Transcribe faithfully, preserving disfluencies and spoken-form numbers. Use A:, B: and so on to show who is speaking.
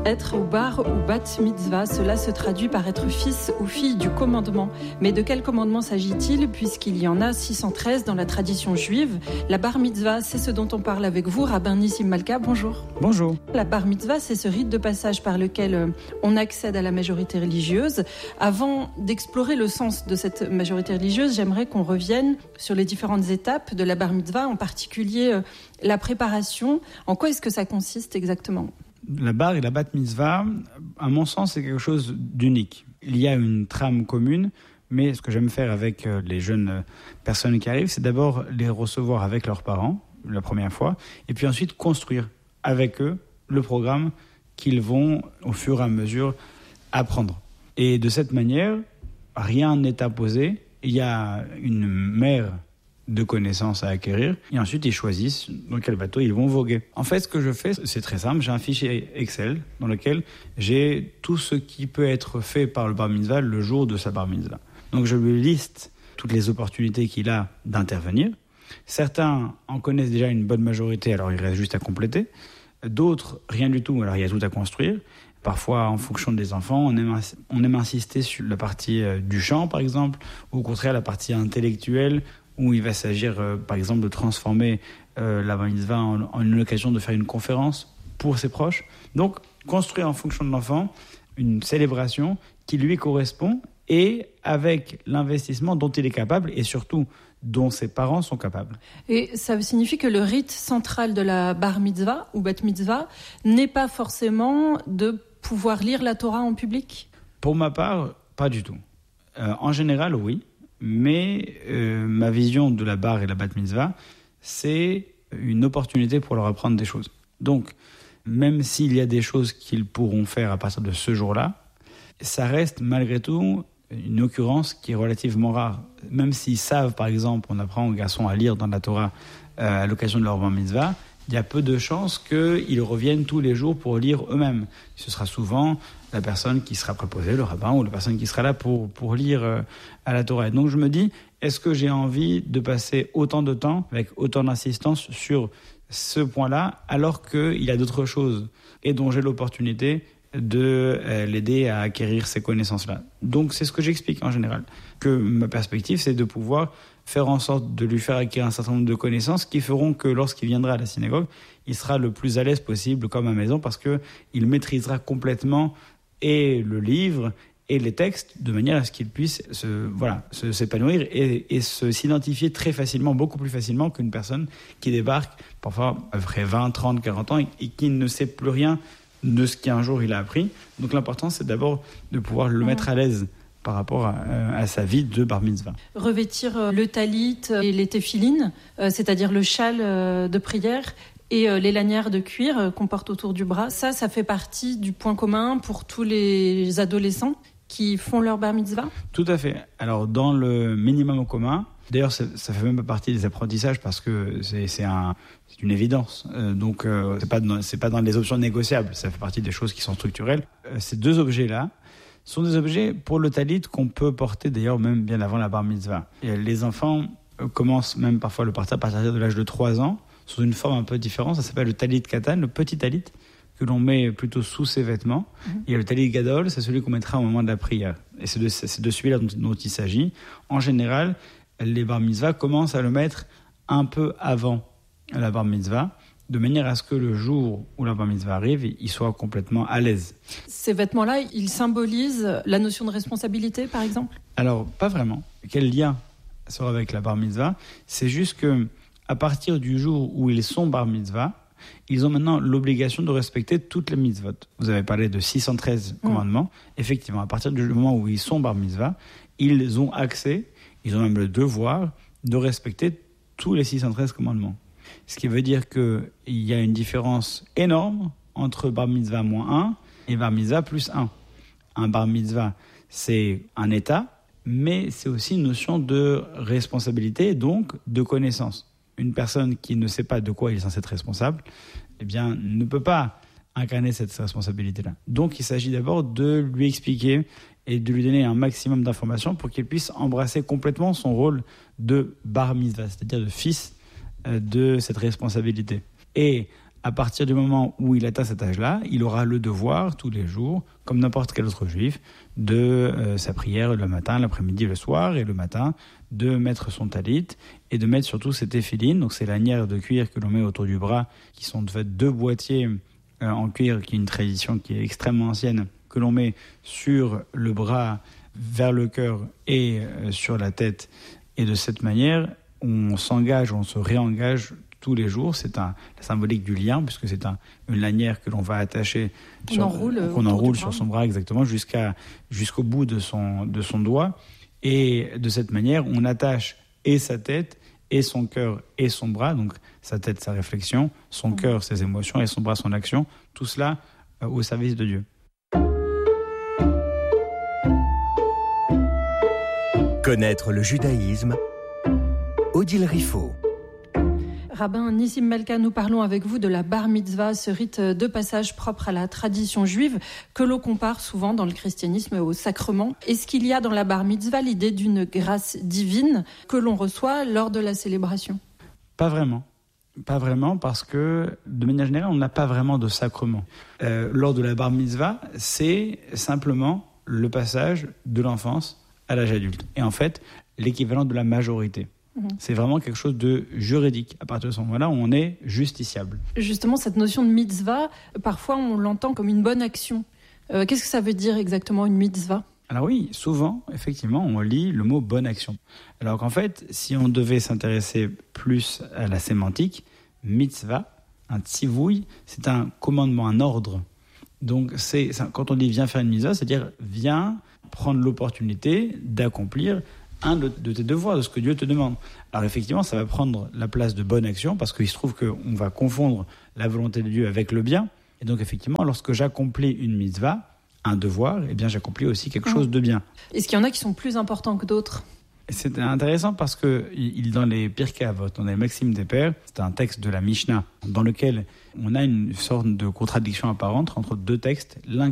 A: Être au bar ou bat mitzvah, cela se traduit par être fils ou fille du commandement. Mais de quel commandement s'agit-il, puisqu'il y en a six cent treize dans la tradition juive? La bar mitzvah, c'est ce dont on parle avec vous, Rabbin Nissim Malka, bonjour.
B: Bonjour.
A: La bar mitzvah, c'est ce rite de passage par lequel on accède à la majorité religieuse. Avant d'explorer le sens de cette majorité religieuse, j'aimerais qu'on revienne sur les différentes étapes de la bar mitzvah, en particulier la préparation. En quoi est-ce que ça consiste exactement ?
B: La bar et la bat mitzvah, à mon sens, c'est quelque chose d'unique. Il y a une trame commune, mais ce que j'aime faire avec les jeunes personnes qui arrivent, c'est d'abord les recevoir avec leurs parents, la première fois, et puis ensuite construire avec eux le programme qu'ils vont, au fur et à mesure, apprendre. Et de cette manière, rien n'est imposé. Il y a une mer de connaissances à acquérir, et ensuite ils choisissent dans quel bateau ils vont voguer. En fait, ce que je fais, c'est très simple. J'ai un fichier Excel dans lequel j'ai tout ce qui peut être fait par le bar mitzvah le jour de sa bar mitzvah. Donc je lui liste toutes les opportunités qu'il a d'intervenir. Certains en connaissent déjà une bonne majorité, alors il reste juste à compléter. D'autres, rien du tout, alors il y a tout à construire. Parfois, en fonction des enfants, on aime, on aime insister sur la partie du chant, par exemple, ou au contraire la partie intellectuelle, où il va s'agir, euh, par exemple, de transformer euh, la bar mitzvah en, en une occasion de faire une conférence pour ses proches. Donc, construire en fonction de l'enfant une célébration qui lui correspond et avec l'investissement dont il est capable et surtout dont ses parents sont capables.
A: Et ça signifie que le rite central de la bar mitzvah ou bat mitzvah n'est pas forcément de pouvoir lire la Torah en public ?
B: Pour ma part, pas du tout. Euh, en général, oui. Mais euh, ma vision de la bar et la bat mitzvah, c'est une opportunité pour leur apprendre des choses. Donc, même s'il y a des choses qu'ils pourront faire à partir de ce jour-là, ça reste malgré tout une occurrence qui est relativement rare. Même s'ils savent, par exemple, on apprend aux garçons à lire dans la Torah euh, à l'occasion de leur bar mitzvah, il y a peu de chances qu'ils reviennent tous les jours pour lire eux-mêmes. Ce sera souvent la personne qui sera préposée, le rabbin, ou la personne qui sera là pour, pour lire euh, à la Torah. Et donc je me dis, est-ce que j'ai envie de passer autant de temps, avec autant d'insistance sur ce point-là, alors qu'il y a d'autres choses et dont j'ai l'opportunité de euh, l'aider à acquérir ces connaissances-là. Donc c'est ce que j'explique en général. Que ma perspective, c'est de pouvoir faire en sorte de lui faire acquérir un certain nombre de connaissances qui feront que lorsqu'il viendra à la synagogue, il sera le plus à l'aise possible comme à la maison parce qu'il maîtrisera complètement et le livre et les textes de manière à ce qu'il puisse se, voilà, se, s'épanouir et, et se, s'identifier très facilement, beaucoup plus facilement qu'une personne qui débarque parfois après vingt, trente, quarante ans et, et qui ne sait plus rien de ce qu'un jour il a appris. Donc l'important, c'est d'abord de pouvoir le mettre à l'aise par rapport à, à sa vie de bar mitzvah.
A: Revêtir le talit et les téphilines, euh, c'est-à-dire le châle euh, de prière et euh, les lanières de cuir euh, qu'on porte autour du bras, ça, ça fait partie du point commun pour tous les adolescents qui font leur bar mitzvah ?
B: Tout à fait. Alors, dans le minimum commun, d'ailleurs, ça ne fait même pas partie des apprentissages parce que c'est, c'est, un, c'est une évidence. Euh, donc, euh, ce n'est pas, c'est pas dans les options négociables. Ça fait partie des choses qui sont structurelles. Euh, ces deux objets-là sont des objets pour le talit qu'on peut porter d'ailleurs même bien avant la bar mitzvah. Et les enfants euh, commencent même parfois à le porter à partir de l'âge de trois ans, sous une forme un peu différente. Ça s'appelle le talit katan, le petit talit, que l'on met plutôt sous ses vêtements. Mmh. Et le talit gadol, c'est celui qu'on mettra au moment de la prière. Et c'est de, c'est de celui-là dont, dont il s'agit. En général, les bar mitzvah commencent à le mettre un peu avant la bar mitzvah, de manière à ce que le jour où la bar mitzvah arrive, il soit complètement à l'aise.
A: Ces vêtements-là, ils symbolisent la notion de responsabilité, par exemple ?
B: Alors, pas vraiment. Quel lien sera avec la bar mitzvah ? C'est juste que à partir du jour où ils sont bar mitzvah, ils ont maintenant l'obligation de respecter toutes les mitzvot. Vous avez parlé de six cent treize mmh. commandements. Effectivement, à partir du moment où ils sont bar mitzvah, ils ont accès, ils ont même le devoir de respecter tous les six cent treize commandements. Ce qui veut dire qu'il y a une différence énorme entre bar mitzvah moins un et bar mitzvah plus un. Un bar mitzvah, c'est un état, mais c'est aussi une notion de responsabilité, donc de connaissance. Une personne qui ne sait pas de quoi il est censé être responsable, eh bien, ne peut pas incarner cette responsabilité-là. Donc, il s'agit d'abord de lui expliquer et de lui donner un maximum d'informations pour qu'il puisse embrasser complètement son rôle de bar mitzvah, c'est-à-dire de fils de cette responsabilité. Et à partir du moment où il atteint cet âge-là, il aura le devoir, tous les jours, comme n'importe quel autre juif, de euh, sa prière le matin, l'après-midi, le soir, et le matin, de mettre son talit et de mettre surtout ses téphilines. Donc c'est lanières de cuir que l'on met autour du bras, qui sont de fait deux boîtiers euh, en cuir, qui est une tradition qui est extrêmement ancienne, que l'on met sur le bras, vers le cœur et euh, sur la tête. Et de cette manière, on s'engage, on se réengage tous les jours. C'est un, la symbolique du lien, puisque c'est un, une lanière que l'on va attacher,
A: on
B: sur,
A: enroule,
B: qu'on enroule sur son bras exactement jusqu'à, jusqu'au bout de son, de son doigt. Et de cette manière, on attache et sa tête, et son cœur, et son bras. Donc sa tête, sa réflexion, son mmh. cœur, ses émotions, et son bras, son action. Tout cela euh, au service de Dieu.
C: Connaître le judaïsme, Odile Riffaut.
A: Rabbin Nissim Malka, nous parlons avec vous de la bar mitzvah, ce rite de passage propre à la tradition juive que l'on compare souvent dans le christianisme au sacrement. Est-ce qu'il y a dans la bar mitzvah l'idée d'une grâce divine que l'on reçoit lors de la célébration ?
B: Pas vraiment. Pas vraiment, parce que de manière générale, on n'a pas vraiment de sacrement. Euh, lors de la bar mitzvah, c'est simplement le passage de l'enfance à l'âge adulte. Et en fait, l'équivalent de la majorité. Mmh. C'est vraiment quelque chose de juridique. À partir de ce moment-là, on est justiciable.
A: Justement, cette notion de mitzvah, parfois on l'entend comme une bonne action. Euh, qu'est-ce que ça veut dire exactement une mitzvah ?
B: Alors oui, souvent, effectivement, on lit le mot bonne action. Alors qu'en fait, si on devait s'intéresser plus à la sémantique, mitzvah, un tzivouï, c'est un commandement, un ordre. Donc c'est, quand on dit viens faire une mitzvah, c'est-à-dire viens prendre l'opportunité d'accomplir un de, de tes devoirs, de ce que Dieu te demande. Alors effectivement, ça va prendre la place de bonne action, parce qu'il se trouve qu'on va confondre la volonté de Dieu avec le bien. Et donc effectivement, lorsque j'accomplis une mitzvah, un devoir, eh bien j'accomplis aussi quelque chose de bien.
A: Est-ce qu'il y en a qui sont plus importants que d'autres ?
B: C'est intéressant parce que il, dans les Pirkei Avot, dans les Maximes des Pères, c'est un texte de la Mishnah dans lequel on a une sorte de contradiction apparente entre deux textes, l'un